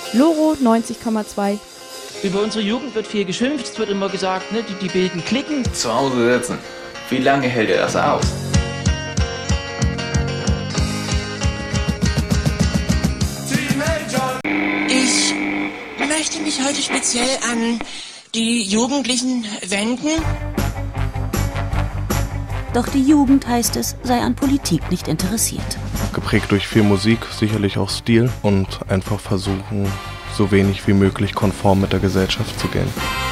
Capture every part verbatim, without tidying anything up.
Loro neunzig Komma zwei. Über unsere Jugend wird viel geschimpft, es wird immer gesagt, ne, die, die bilden Klicken. Zu Hause sitzen. Wie lange hält er das aus? Ich möchte mich heute speziell an die Jugendlichen wenden. Doch die Jugend, heißt es, sei an Politik nicht interessiert. Geprägt durch viel Musik, sicherlich auch Stil und einfach versuchen, so wenig wie möglich konform mit der Gesellschaft zu gehen.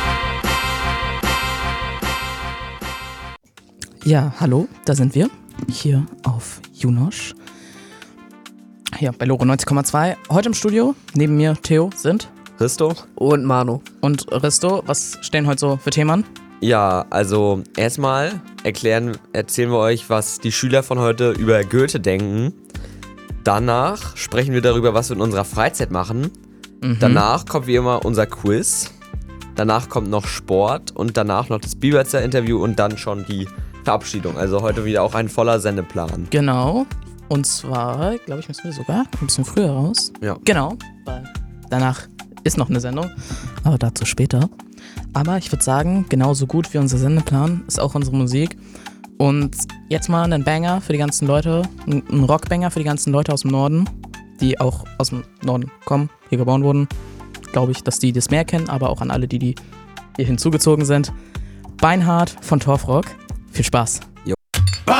Ja, hallo, da sind wir, hier auf Junosch. Hier bei Loro neunzig Komma zwei. Heute im Studio, neben mir Theo, sind Risto und Manu. Und Risto, was stehen heute so für Themen an? Ja, also erstmal erklären, erzählen wir euch, was die Schüler von heute über Goethe denken. Danach sprechen wir darüber, was wir in unserer Freizeit machen. Mhm. Danach kommt wie immer unser Quiz. Danach kommt noch Sport und danach noch das Biberzer-Interview und dann schon die Verabschiedung. Also heute wieder auch ein voller Sendeplan. Genau. Und zwar, glaube ich, müssen wir sogar ein bisschen früher raus. Ja. Genau, weil danach ist noch eine Sendung, aber dazu später. Aber ich würde sagen, genauso gut wie unser Sendeplan ist auch unsere Musik. Und jetzt mal einen Banger für die ganzen Leute, einen Rockbanger für die ganzen Leute aus dem Norden, die auch aus dem Norden kommen, hier geboren wurden. Glaube ich, dass die das mehr kennen, aber auch an alle, die, die hier hinzugezogen sind. Beinhard von Torfrock. Viel Spaß.